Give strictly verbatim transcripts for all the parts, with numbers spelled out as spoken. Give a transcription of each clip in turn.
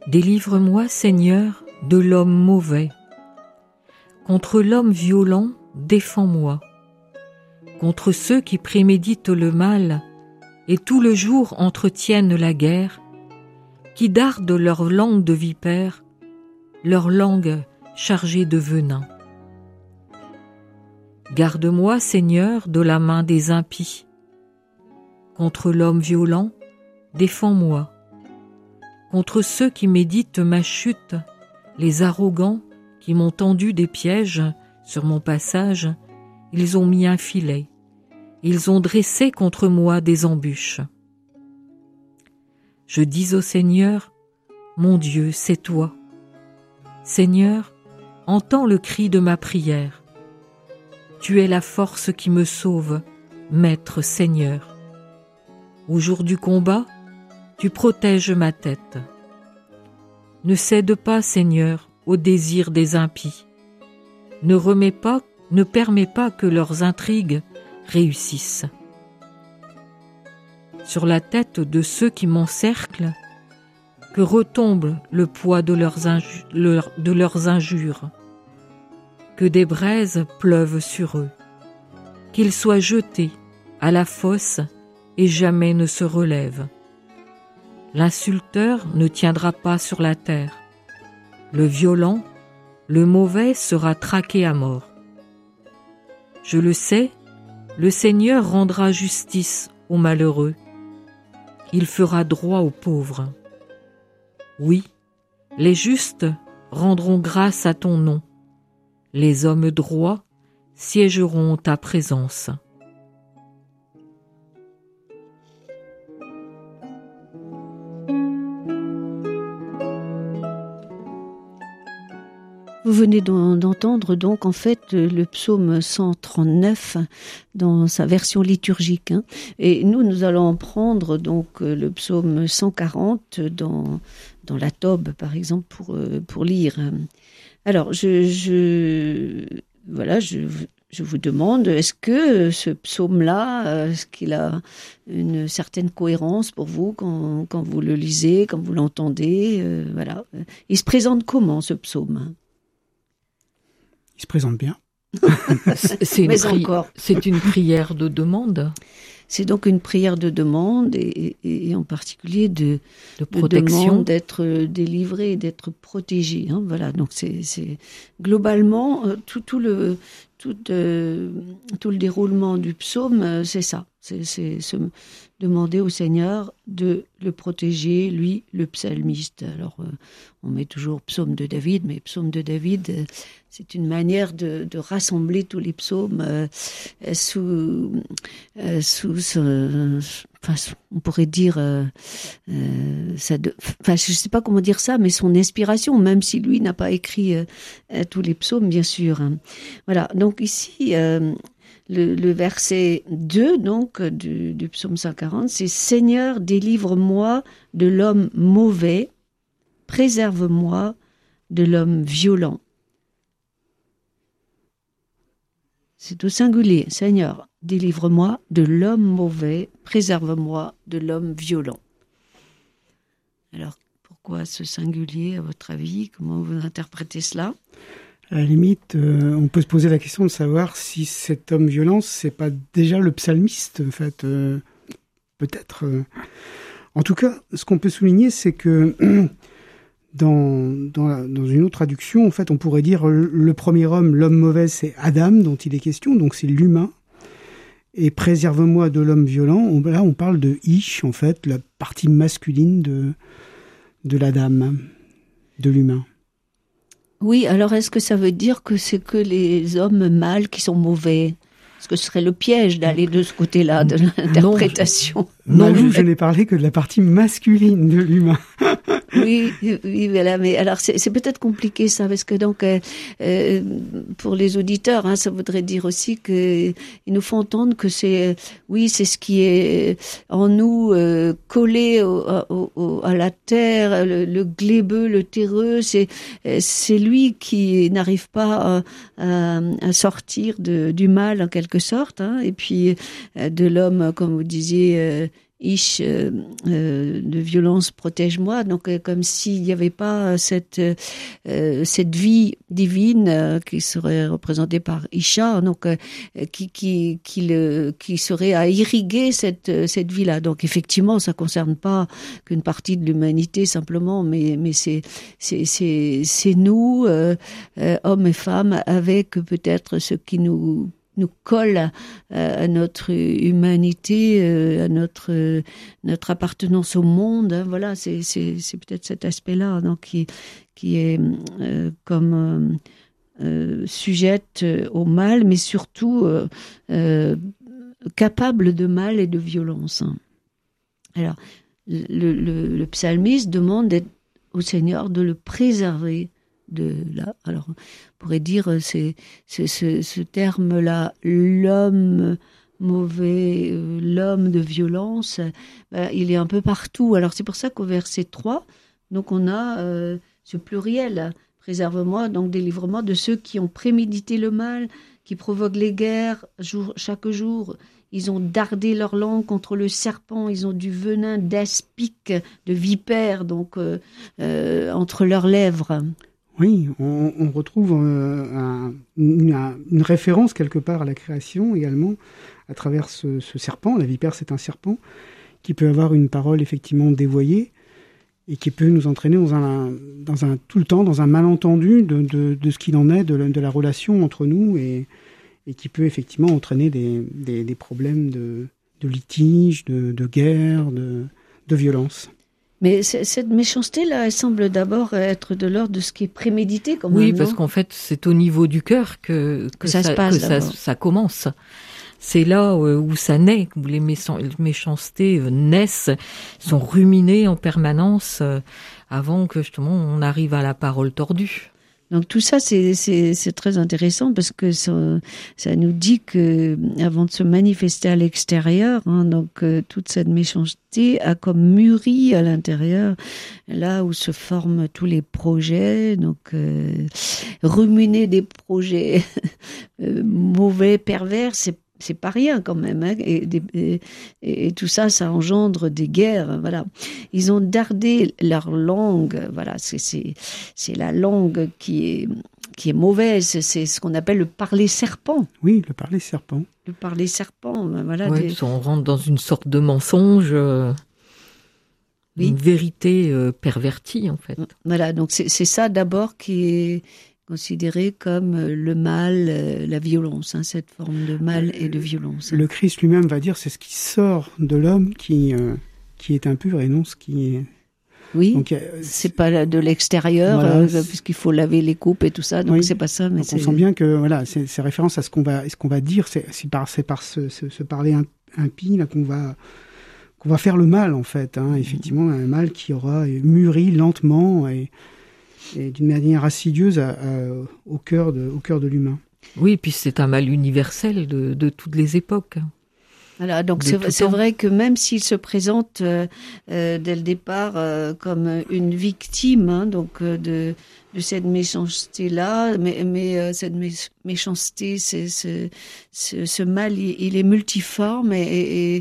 Délivre-moi, Seigneur, de l'homme mauvais. Contre l'homme violent, défends-moi. Contre ceux qui préméditent le mal et tout le jour entretiennent la guerre, qui dardent leur langue de vipère, leur langue chargée de venin. Garde-moi, Seigneur, de la main des impies. Contre l'homme violent, défends-moi. Contre ceux qui méditent ma chute, les arrogants qui m'ont tendu des pièges sur mon passage, ils ont mis un filet, ils ont dressé contre moi des embûches. Je dis au Seigneur, mon Dieu, c'est toi. Seigneur, entends le cri de ma prière. Tu es la force qui me sauve, Maître Seigneur. Au jour du combat, tu protèges ma tête. Ne cède pas, Seigneur, au désir des impies. Ne remets pas, ne permets pas que leurs intrigues réussissent. Sur la tête de ceux qui m'encerclent, que retombe le poids de leurs, inju- leur- de leurs injures. Que des braises pleuvent sur eux. Qu'ils soient jetés à la fosse et jamais ne se relèvent. L'insulteur ne tiendra pas sur la terre. Le violent, le mauvais sera traqué à mort. Je le sais, le Seigneur rendra justice aux malheureux. Il fera droit aux pauvres. Oui, les justes rendront grâce à ton nom. Les hommes droits siégeront en ta présence. Vous venez d'entendre donc en fait le psaume cent trente-neuf dans sa version liturgique. Hein. Et nous, nous allons prendre donc le psaume cent quarante dans, dans la Tobe, par exemple, pour, pour lire. Alors, je, je, voilà, je, je vous demande, est-ce que ce psaume-là, est-ce qu'il a une certaine cohérence pour vous quand, quand vous le lisez, quand vous l'entendez, euh, voilà. Il se présente comment, ce psaume ? Il se présente bien. c'est, une Mais pri- encore. c'est une prière de demande. C'est donc une prière de demande et, et, et en particulier de, de de protection, demande d'être délivré, d'être protégé. Hein, voilà. Donc c'est, c'est globalement tout, tout le tout, euh, tout le déroulement du psaume, c'est ça. C'est, c'est se demander au Seigneur de le protéger, lui, le psalmiste. Alors, euh, on met toujours psaume de David, mais psaume de David, euh, c'est une manière de, de rassembler tous les psaumes euh, sous, euh, sous euh, enfin, on pourrait dire, euh, euh, ça de, enfin, je ne sais pas comment dire ça, mais son inspiration, même si lui n'a pas écrit euh, tous les psaumes, bien sûr. Hein. Voilà, donc ici... Euh, Le, le verset deux, donc, du, du psaume cent quarante, c'est « Seigneur, délivre-moi de l'homme mauvais, préserve-moi de l'homme violent. » C'est au singulier. « Seigneur, délivre-moi de l'homme mauvais, préserve-moi de l'homme violent. » Alors, pourquoi ce singulier, à votre avis ? Comment vous interprétez cela ? À la limite, euh, on peut se poser la question de savoir si cet homme violent, c'est pas déjà le psalmiste, en fait. Euh, peut-être. Euh. En tout cas, ce qu'on peut souligner, c'est que dans, dans, la, dans une autre traduction, en fait, on pourrait dire le, le premier homme, l'homme mauvais, c'est Adam, dont il est question, donc c'est l'humain. Et préserve-moi de l'homme violent. On, là, on parle de Ish, en fait, la partie masculine de, de la dame, de l'humain. Oui, alors est-ce que ça veut dire que c'est que les hommes mâles qui sont mauvais ? Est-ce que ce serait le piège d'aller de ce côté-là, de l'interprétation ? Non, non, je n'ai parlé que de la partie masculine de l'humain. Oui, oui, voilà. Mais alors, c'est, c'est peut-être compliqué ça, parce que donc, euh, euh, pour les auditeurs, hein, ça voudrait dire aussi que il nous faut entendre que c'est, oui, c'est ce qui est en nous euh, collé au, au, au, à la terre, le, le glébeux, le terreux. C'est, c'est lui qui n'arrive pas à, à, à sortir de, du mal en quelque sorte, hein, et puis euh, de l'homme, comme vous disiez. Euh, ish euh, euh, de violence, protège-moi. Donc euh, comme s'il n'y avait pas cette euh, cette vie divine euh, qui serait représentée par Isha, donc euh, qui qui qui le qui serait à irriguer cette cette vie-là. Donc effectivement, ça concerne pas qu'une partie de l'humanité simplement, mais mais c'est c'est c'est c'est nous euh, euh, hommes et femmes avec peut-être ce qui nous nous colle à, à notre humanité, à notre notre appartenance au monde. Hein, voilà, c'est c'est c'est peut-être cet aspect-là, donc qui qui est euh, comme euh, sujette au mal, mais surtout euh, euh, capable de mal et de violence. Alors, le, le, le psalmiste demande au Seigneur de le préserver de là. Alors, on pourrait dire, c'est, c'est ce, ce terme-là, l'homme mauvais, euh, l'homme de violence, ben, il est un peu partout. Alors, c'est pour ça qu'au verset trois, donc on a euh, ce pluriel, préserve-moi, donc délivre-moi de ceux qui ont prémédité le mal, qui provoquent les guerres jour, chaque jour. Ils ont dardé leur langue contre le serpent, ils ont du venin d'aspic, de vipère, donc euh, euh, entre leurs lèvres. Oui, on, on retrouve euh, un, une, une référence quelque part à la création également, à travers ce, ce serpent. La vipère, c'est un serpent qui peut avoir une parole effectivement dévoyée et qui peut nous entraîner dans un, dans un, tout le temps dans un malentendu de, de, de ce qu'il en est, de, de la relation entre nous, et, et qui peut effectivement entraîner des, des, des problèmes de, de litige, de, de guerre, de, de violence. Mais cette méchanceté-là, elle semble d'abord être de l'ordre de ce qui est prémédité. Quand oui, même, parce non qu'en fait, c'est au niveau du cœur que, que, que, ça, ça, se passe, que ça, ça commence. C'est là où ça naît, où les méchancetés naissent, sont ruminées en permanence avant que justement on arrive à la parole tordue. Donc tout ça, c'est, c'est, c'est très intéressant parce que ça, ça nous dit que avant de se manifester à l'extérieur, hein, donc euh, toute cette méchanceté a comme mûri à l'intérieur, là où se forment tous les projets, donc euh, ruminer des projets euh, mauvais, pervers, c'est c'est pas rien quand même, hein, et, et, et, et tout ça, ça engendre des guerres, voilà. Ils ont dardé leur langue, voilà, c'est c'est c'est la langue qui est qui est mauvaise, c'est ce qu'on appelle le parler serpent. Oui, le parler serpent. Le parler serpent, voilà. Ouais, des... On rentre dans une sorte de mensonge, euh, oui. Une vérité euh, pervertie en fait. Voilà, donc c'est c'est ça d'abord qui est considéré comme le mal, la violence, hein, cette forme de mal et de violence. Le Christ lui-même va dire c'est ce qui sort de l'homme qui euh, qui est impur et non ce qui est. Oui. Donc, euh, c'est pas de l'extérieur, voilà, euh, puisqu'il faut laver les coupes et tout ça. Donc oui. C'est pas ça. Mais donc c'est... on sent bien que voilà, c'est, c'est référence à ce qu'on va, ce qu'on va dire, c'est, c'est par, c'est par ce, ce, ce parler impie là qu'on va qu'on va faire le mal en fait. Hein, effectivement, un mal qui aura mûri lentement et et d'une manière insidieuse à, à, au cœur de, au cœur de l'humain. Oui, et puis c'est un mal universel de, de toutes les époques. Voilà, donc c'est, c'est vrai que même s'il se présente euh, euh, dès le départ euh, comme une victime, hein, donc euh, de de cette méchanceté-là, mais mais euh, cette mé- méchanceté, c'est, c'est, ce, ce mal, il, il est multiforme et, et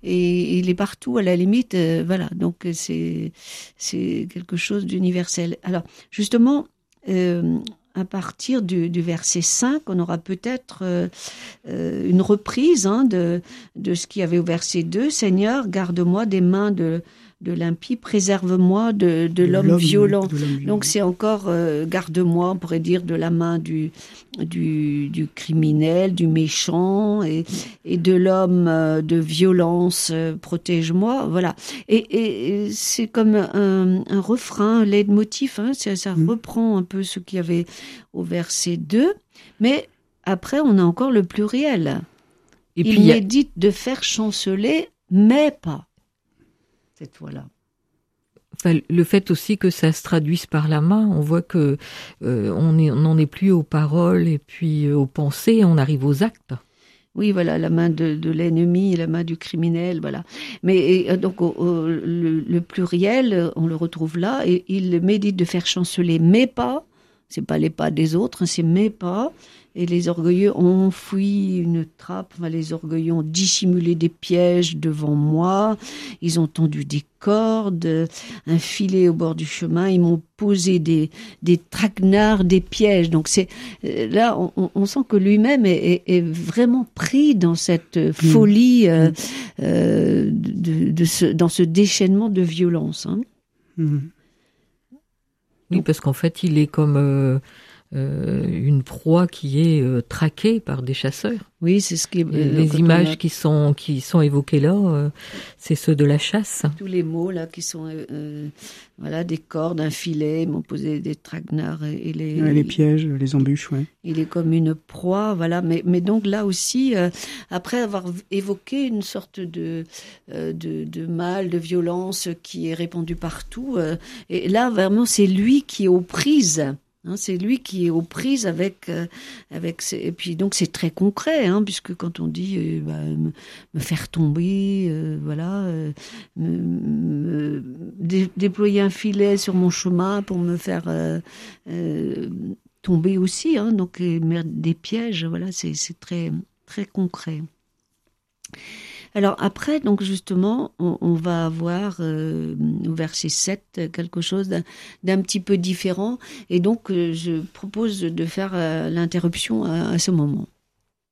et il est partout à la limite. Euh, voilà, donc c'est c'est quelque chose d'universel. Alors justement. Euh, À partir du, du verset cinq, on aura peut-être euh, euh, une reprise hein, de, de ce qu'il y avait au verset deux. Seigneur, garde-moi des mains de, de l'impie, préserve-moi de, de, de l'homme, l'homme violent. De l'homme Donc c'est encore euh, garde-moi, on pourrait dire, de la main du, du, du criminel, du méchant, et, et de l'homme euh, de violence, euh, protège-moi. Voilà. Et, et, et c'est comme un, un refrain, un leitmotiv, hein, ça, ça mmh. reprend un peu ce qu'il y avait au verset deux, mais après on a encore le pluriel. Et Il puis, médite a... de faire chanceler, mais pas cette fois-là. Enfin, le fait aussi que ça se traduise par la main, on voit que euh, on n'en est plus aux paroles et puis aux pensées, on arrive aux actes. Oui, voilà, la main de, de l'ennemi, la main du criminel, voilà. Mais et, donc au, au, le, le pluriel, on le retrouve là, et il médite de faire chanceler, mais pas. c'est pas les pas des autres, c'est mes pas. Et les orgueilleux ont enfoui une trappe, enfin, les orgueilleux ont dissimulé des pièges devant moi, ils ont tendu des cordes, un filet au bord du chemin, ils m'ont posé des, des traquenards, des pièges. Donc c'est là, on, on sent que lui-même est, est, est vraiment pris dans cette folie, euh, euh, de, de ce, dans ce déchaînement de violence. Hein. Mmh. Oui, parce qu'en fait, il est comme... Euh... Euh, une proie qui est euh, traquée par des chasseurs. Oui, c'est ce qui est, euh, les images a... qui sont qui sont évoquées là, euh, c'est ceux de la chasse. Tous les mots là qui sont euh, voilà, des cordes, un filet, ils m'ont posé des traquenards et, et les ouais, les pièges, les embûches, ouais. Il est comme une proie, voilà. Mais mais donc là aussi, euh, après avoir évoqué une sorte de euh, de, de mal, de violence qui est répandue partout, euh, et là vraiment c'est lui qui est aux prises. Hein, c'est lui qui est aux prises avec, euh, avec ses... et puis donc c'est très concret, hein, puisque quand on dit euh, bah, me, me faire tomber, euh, voilà, euh, me, me dé- déployer un filet sur mon chemin pour me faire euh, euh, tomber aussi, hein, donc euh, des pièges, voilà, c'est, c'est très très concret. Alors après, donc justement, on, on va avoir euh, au verset sept quelque chose d'un, d'un petit peu différent. Et donc, euh, je propose de faire euh, l'interruption à, à ce moment.